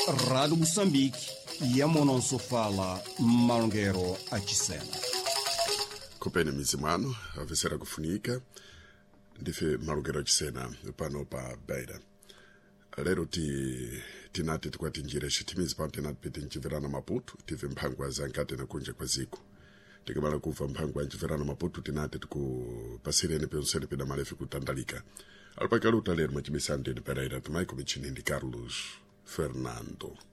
Rádio Moçambique e a Mononso fala Malongueiro Achisena. Kupeni mizimano avesera kufunika ndife Malongueiro Achisena pano pa Beira. Lero tinati tikwati njira xitimizi pano tinati piti nchivirana Maputo tive mphangwa zankati na kunja kwa ziku. Tikamala kuva mphangwa nchivirana Maputo tinati tikupasirene pensene pida malefi kutandalika. Alpakaluta lero machimisante ni Pereira tumaiko michini ndi Carlos Fernando.